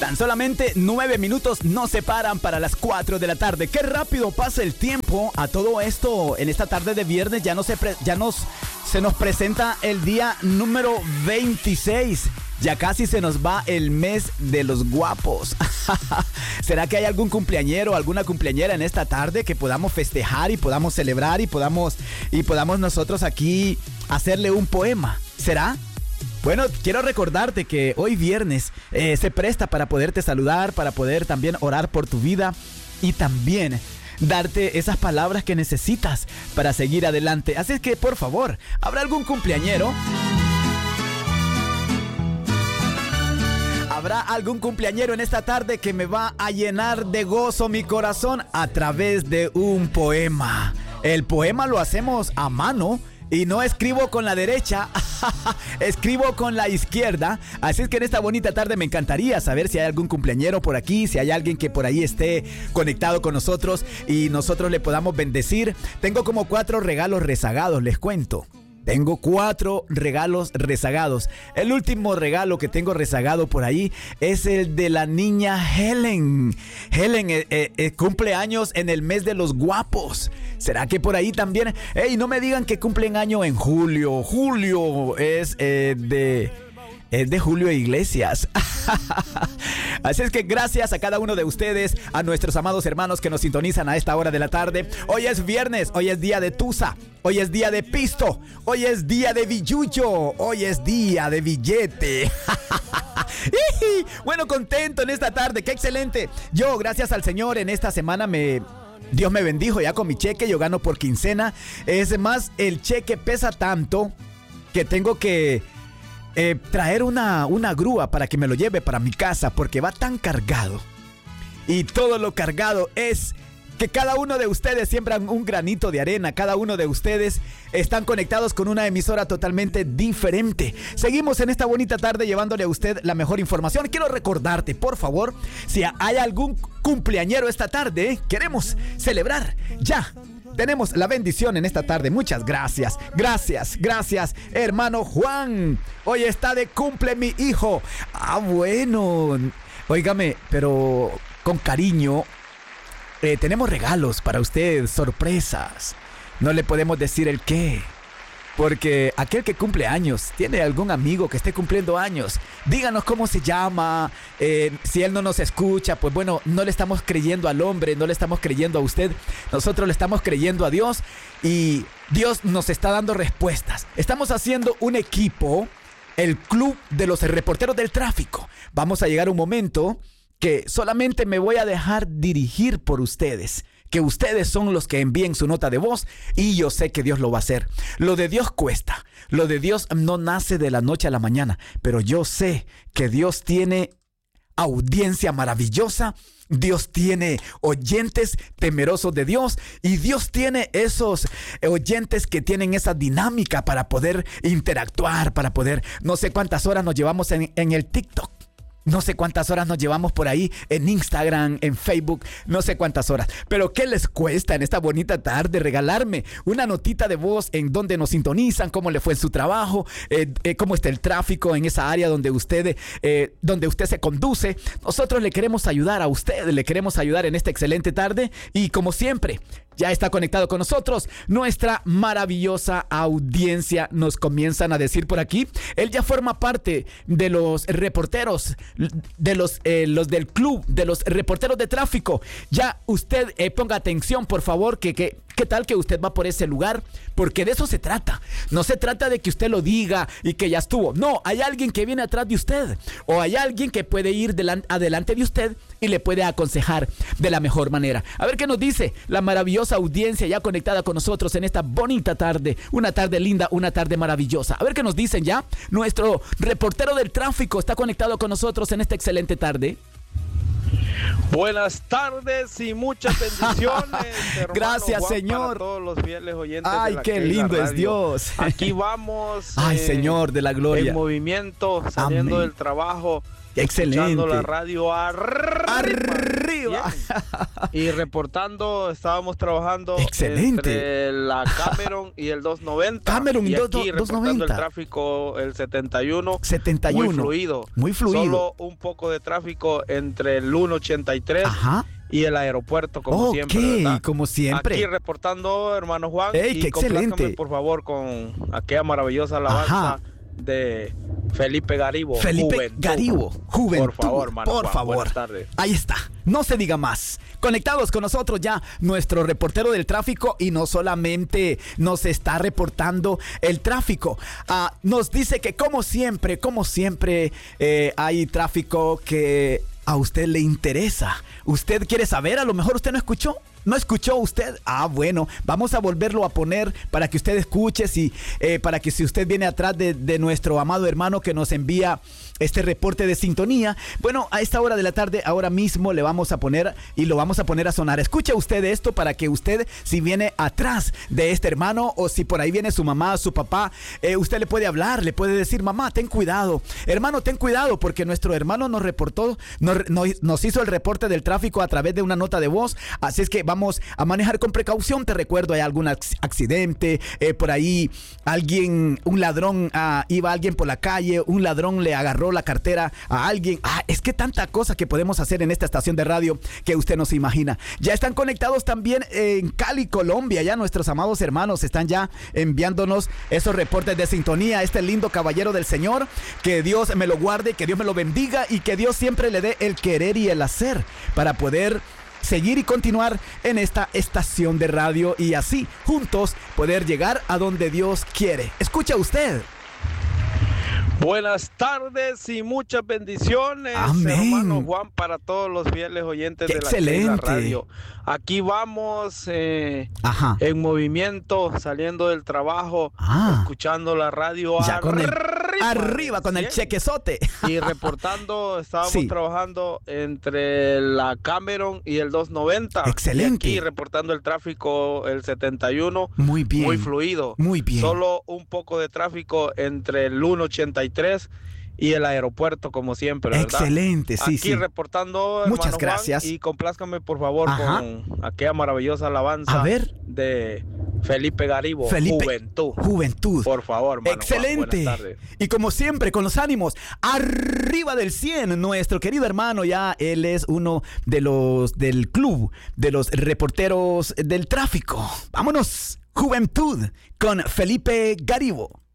Tan solamente 9 minutos nos separan para las 4 de la tarde. Qué rápido pasa el tiempo a todo esto. En esta tarde de viernes se nos presenta el día número 26. Ya casi se nos va el mes de los guapos. ¿Será que hay algún cumpleañero o alguna cumpleañera en esta tarde que podamos festejar y podamos celebrar y podamos nosotros aquí hacerle un poema? ¿Será? Bueno, quiero recordarte que hoy viernes se presta para poderte saludar, para poder también orar por tu vida y también darte esas palabras que necesitas para seguir adelante. Así que, por favor, ¿habrá algún cumpleañero? ¿Habrá algún cumpleañero en esta tarde que me va a llenar de gozo mi corazón a través de un poema? El poema lo hacemos a mano y no escribo con la derecha, escribo con la izquierda. Así es que en esta bonita tarde me encantaría saber si hay algún cumpleañero por aquí, si hay alguien que por ahí esté conectado con nosotros y nosotros le podamos bendecir. Tengo como 4 regalos rezagados, les cuento. Tengo 4 regalos rezagados. El último regalo que tengo rezagado por ahí es el de la niña Helen. Helen cumple años en el mes de los guapos. ¿Será que por ahí también? ¡Ey, no me digan que cumplen año en julio! Julio es de Julio Iglesias. Así es que gracias a cada uno de ustedes, a nuestros amados hermanos que nos sintonizan a esta hora de la tarde. Hoy es viernes, hoy es día de Tusa, hoy es día de Pisto, hoy es día de Billuyo, hoy es día de billete. Bueno, contento en esta tarde, qué excelente. Yo, gracias al Señor, en esta semana Dios me bendijo ya con mi cheque, yo gano por quincena. Es más, el cheque pesa tanto que tengo que traer una grúa para que me lo lleve para mi casa, porque va tan cargado. Y todo lo cargado es que cada uno de ustedes siembran un granito de arena. Cada uno de ustedes están conectados con una emisora totalmente diferente. Seguimos en esta bonita tarde llevándole a usted la mejor información. Quiero recordarte, por favor, si hay algún cumpleañero esta tarde, queremos celebrar ya. Tenemos la bendición en esta tarde. Muchas gracias. Gracias, hermano Juan. Hoy está de cumple mi hijo. Ah, bueno. Óigame, pero con cariño. Tenemos regalos para usted, sorpresas. No le podemos decir el qué. Porque aquel que cumple años, tiene algún amigo que esté cumpliendo años, díganos cómo se llama. Si él no nos escucha, pues bueno, no le estamos creyendo al hombre, no le estamos creyendo a usted. Nosotros le estamos creyendo a Dios y Dios nos está dando respuestas. Estamos haciendo un equipo, el Club de los Reporteros del Tráfico. Vamos a llegar a un momento que solamente me voy a dejar dirigir por ustedes. Que ustedes son los que envíen su nota de voz y yo sé que Dios lo va a hacer. Lo de Dios cuesta. Lo de Dios no nace de la noche a la mañana. Pero yo sé que Dios tiene audiencia maravillosa. Dios tiene oyentes temerosos de Dios. Y Dios tiene esos oyentes que tienen esa dinámica para poder interactuar, para poder... No sé cuántas horas nos llevamos en el TikTok. No sé cuántas horas nos llevamos por ahí en Instagram, en Facebook, no sé cuántas horas. Pero ¿qué les cuesta en esta bonita tarde regalarme una notita de voz en donde nos sintonizan, cómo le fue en su trabajo, cómo está el tráfico en esa área donde usted se conduce? Nosotros le queremos ayudar a usted, le queremos ayudar en esta excelente tarde y como siempre... Ya está conectado con nosotros nuestra maravillosa audiencia. Nos comienzan a decir por aquí. Él ya forma parte de los reporteros, de los del club, de los reporteros de tráfico. Ya usted ponga atención, por favor, ¿qué tal que usted va por ese lugar? Porque de eso se trata. No se trata de que usted lo diga y que ya estuvo. No, hay alguien que viene atrás de usted. O hay alguien que puede ir adelante de usted y le puede aconsejar de la mejor manera. A ver qué nos dice la maravillosa audiencia ya conectada con nosotros en esta bonita tarde. Una tarde linda, una tarde maravillosa. A ver qué nos dicen ya. Nuestro reportero del tráfico está conectado con nosotros en esta excelente tarde. Buenas tardes y muchas bendiciones. Gracias, Juan, Señor. Para todos los fieles oyentes. Ay, de la qué lindo es Dios. Aquí vamos. Ay, Señor de la gloria. En movimiento, saliendo Amén. del trabajo. Excelente. Escuchando la radio arriba. Y reportando, estábamos trabajando entre la Cameron y el 290. Cameron y y aquí 290. reportando el tráfico, el 71. 71. Muy fluido. Solo un poco de tráfico entre el 183. Ajá. Y el aeropuerto, como siempre, ¿verdad? Como siempre. Aquí reportando, hermano Juan. ¡Ey, qué excelente! Por favor, con aquella maravillosa alabanza de Felipe Garibo. Juventud. Por favor, hermano Por Juan, favor. buenas tardes. Ahí está. No se diga más. Conectados con nosotros ya nuestro reportero del tráfico, y no solamente nos está reportando el tráfico, nos dice que como siempre hay tráfico que a usted le interesa. Usted quiere saber, a lo mejor usted no escuchó. ¿No escuchó usted? Bueno, vamos a volverlo a poner para que usted escuche, para que si usted viene atrás de nuestro amado hermano que nos envía este reporte de sintonía, bueno, a esta hora de la tarde, ahora mismo le vamos a poner y lo vamos a poner a sonar. Escuche usted esto para que usted, si viene atrás de este hermano o si por ahí viene su mamá, su papá, usted le puede hablar, le puede decir: mamá, ten cuidado, hermano, ten cuidado, porque nuestro hermano nos reportó, nos hizo el reporte del tráfico a través de una nota de voz, así es que vamos a manejar con precaución. Te recuerdo, hay algún accidente, por ahí un ladrón, iba alguien por la calle, un ladrón le agarró la cartera a alguien. Es que tanta cosa que podemos hacer en esta estación de radio que usted no se imagina. Ya están conectados también en Cali, Colombia. Ya nuestros amados hermanos están ya enviándonos esos reportes de sintonía. Este lindo caballero del Señor, que Dios me lo guarde, que Dios me lo bendiga y que Dios siempre le dé el querer y el hacer para poder seguir y continuar en esta estación de radio y así juntos poder llegar a donde Dios quiere. Escucha usted. Buenas tardes y muchas bendiciones, hermano Juan, para todos los fieles oyentes de la radio. Aquí vamos en movimiento, saliendo del trabajo, escuchando la radio arriba con el chequezote. Y reportando, estábamos trabajando entre la Cameron y el 290. Excelente. Y aquí reportando el tráfico, el 71. Muy bien. Muy fluido. Muy bien. Solo un poco de tráfico entre el 183 y el aeropuerto, como siempre, ¿verdad? Excelente, sí, aquí reportando, muchas gracias. Juan, y complázcame, por favor, con aquella maravillosa alabanza de Felipe Garibo. Juventud. Por favor, hermano. Excelente. Juan, buenas tardes. Y como siempre, con los ánimos arriba del 100, nuestro querido hermano, ya él es uno de los del club de los reporteros del tráfico. Vámonos, Juventud, con Felipe Garibo.